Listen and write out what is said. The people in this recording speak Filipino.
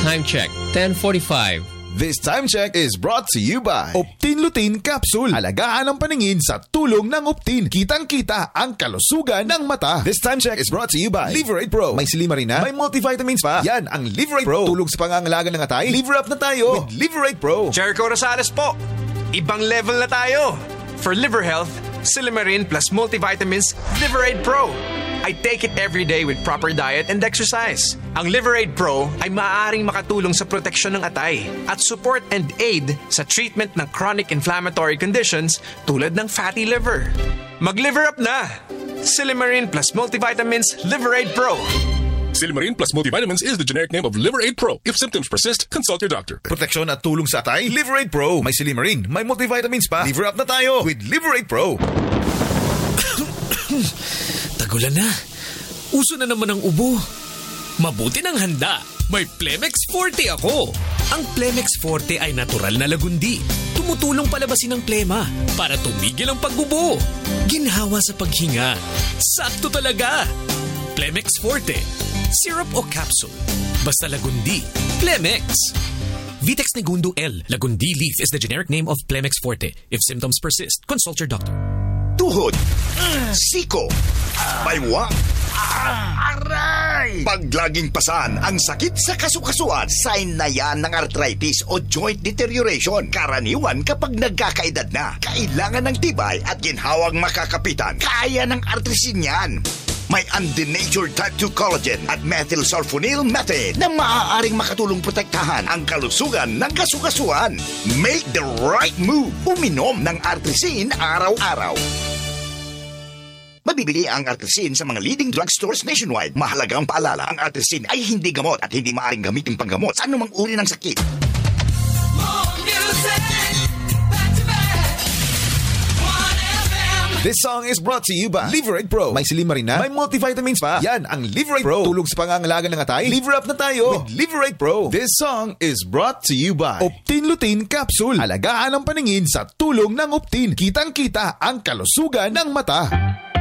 Time check, 10:45. This time check is brought to you by Optin Lutein Capsule. Alagaan ang paningin sa tulong ng Optin. Kitang-kita ang kalusugan ng mata. This time check is brought to you by Liver 8 Pro. May silimarina, may multivitamins pa. Yan ang Liver 8 Pro. Tulong sa pangangalaga ng atay. Liver up na tayo with Liver 8 Pro. Jericho Rosales po. Ibang level na tayo. For liver health, Silimarin plus multivitamins, Liver 8 Pro. I take it every day with proper diet and exercise. Ang Liver 8 Pro ay maaaring makatulong sa proteksyon ng atay at support and aid sa treatment ng chronic inflammatory conditions tulad ng fatty liver. Mag-liver up na! Silimarin plus multivitamins, Liver 8 Pro. Silimarin plus multivitamins is the generic name of Liver 8 Pro. If symptoms persist, consult your doctor. Proteksyon at tulong sa atay, Liver 8 Pro. May silimarin, may multivitamins pa. Liver up na tayo with Liver 8 Pro. Tagulan na. Uso na naman ang ubo. Mabuti ng handa. May Plemex Forte ako. Ang Plemex Forte ay natural na lagundi. Tumutulong palabasin ang plema para tumigil ang pagbubo. Ginhawa sa paghinga. Sakto talaga. Plemex Forte. Syrup o capsule. Basta lagundi. Plemex. Vitex Negundo L. Lagundi leaf is the generic name of Plemex Forte. If symptoms persist, consult your doctor. Tuhod, siko, baywang, aray! Pag laging pasan ang sakit sa kasukasuan, sign na yan ng arthritis o joint deterioration. Karaniwan kapag nagkakaedad na, kailangan ng tibay at ginhawang makakapitan. Kaya ng artrisin yan. May undenatured type 2 collagen at methylsulfonyl methane na maaaring makatulong protektahan ang kalusugan ng kasukasuan. Make the right move. Uminom ng artrisin araw-araw. Mabibili ang artrisin sa mga leading drugstores nationwide. Mahalagang paalala, ang artrisin ay hindi gamot at hindi maaaring gamitin panggamot sa anumang uri ng sakit. This song is brought to you by Liver 8 Pro. May silimarina, may multivitamins pa. Yan ang Liver 8 Pro. Tulong sa pangangalaga ng atay. Liver up na tayo with Liver 8 Pro. This song is brought to you by Optin Lutein Capsule. Alagaan ang paningin sa tulong ng Optin. Kitang-kita ang kalusugan ng mata.